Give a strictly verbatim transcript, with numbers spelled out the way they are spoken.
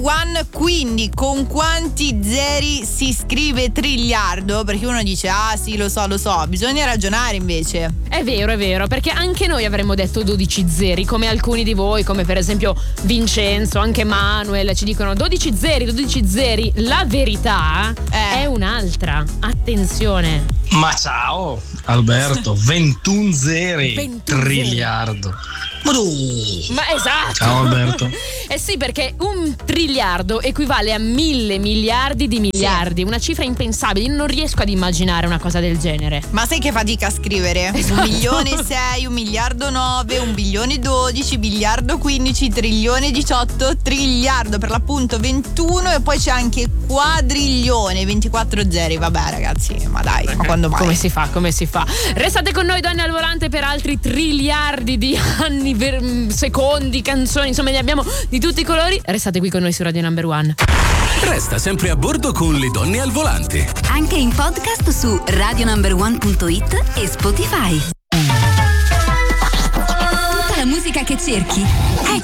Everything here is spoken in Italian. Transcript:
One, quindi con quanti zeri si scrive triliardo? Perché uno dice ah sì lo so lo so, bisogna ragionare invece. È vero, è vero, perché anche noi avremmo detto dodici zeri, come alcuni di voi, come per esempio Vincenzo, anche Manuel, ci dicono dodici zeri, dodici zeri. La verità Eh. è un'altra. Attenzione. Ma ciao Alberto, ventuno zeri, ventuno triliardo. Ma tu. Ma esatto. Ciao Alberto. Eh sì, perché un triliardo equivale a mille miliardi di miliardi, una cifra impensabile. Io non riesco ad immaginare una cosa del genere. Ma sai che fatica a scrivere? Esatto. Un milione sei, un miliardo nove, un bilione dodici, biliardo quindici, trilione diciotto, triliardo per l'appunto ventuno, e poi c'è anche quadriglione, ventiquattro zeri. Vabbè ragazzi, ma dai, ma quando mai? Come si fa, come si fa? Restate con noi, donne al volante, per altri triliardi di anni, ver- secondi, canzoni, insomma ne abbiamo di tutti i colori. Restate qui con noi su Radio Number One. Resta sempre a bordo con le donne al volante. Anche in podcast su radio number one punto it e Spotify. Tutta la musica che cerchi è